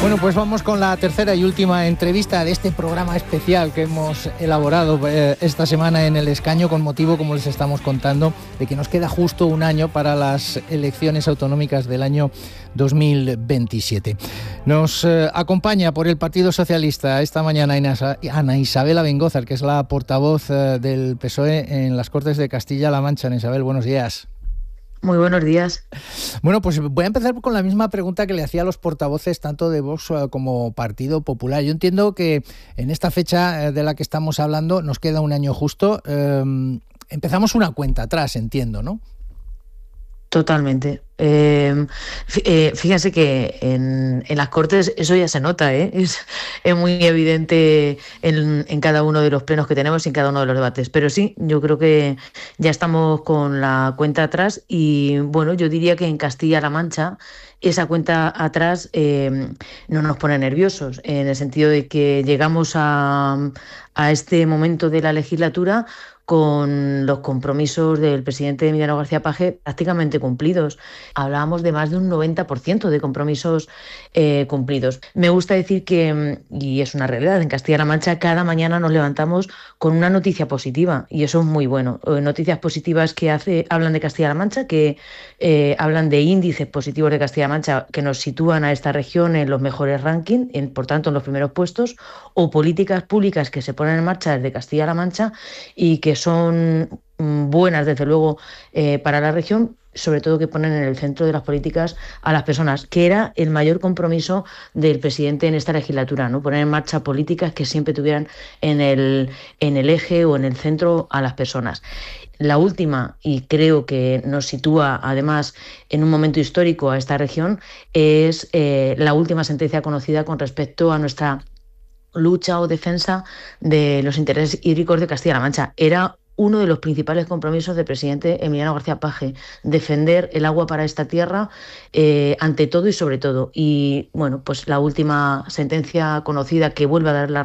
Bueno, pues vamos con la tercera y última entrevista de este programa especial que hemos elaborado esta semana en El Escaño con motivo, como les estamos contando, de que nos queda justo un año para las elecciones autonómicas del año 2027. Nos acompaña por el Partido Socialista esta mañana Ana Isabel Abengoza, que es la portavoz del PSOE en las Cortes de Castilla-La Mancha. Ana Isabel, buenos días. Muy buenos días. Bueno, pues voy a empezar con la misma pregunta que le hacía a los portavoces tanto de Vox como Partido Popular. Yo entiendo que en esta fecha de la que estamos hablando nos queda un año justo. Empezamos una cuenta atrás, entiendo, ¿no? Totalmente. Fíjense que en las Cortes eso ya se nota, es muy evidente en cada uno de los plenos que tenemos y en cada uno de los debates. Pero sí, yo creo que ya estamos con la cuenta atrás y bueno, yo diría que en Castilla-La Mancha esa cuenta atrás no nos pone nerviosos, en el sentido de que llegamos a este momento de la legislatura con los compromisos del presidente Emiliano García Paje prácticamente cumplidos. Hablábamos de más de un 90% de compromisos cumplidos. Me gusta decir que, y es una realidad, en Castilla-La Mancha cada mañana nos levantamos con una noticia positiva y eso es muy bueno. Noticias positivas que hablan de Castilla-La Mancha, que hablan de índices positivos de Castilla-La Mancha que nos sitúan a esta región en los mejores rankings, por tanto en los primeros puestos, o políticas públicas que se ponen en marcha desde Castilla-La Mancha y que son buenas, desde luego, para la región, sobre todo que ponen en el centro de las políticas a las personas, que era el mayor compromiso del presidente en esta legislatura, ¿no? Poner en marcha políticas que siempre tuvieran en el eje o en el centro a las personas. La última, y creo que nos sitúa además en un momento histórico a esta región, es la última sentencia conocida con respecto a nuestra lucha o defensa de los intereses hídricos de Castilla-La Mancha. Era uno de los principales compromisos del presidente Emiliano García Paje, defender el agua para esta tierra ante todo y sobre todo. Y bueno, pues la última sentencia conocida que vuelve a dar la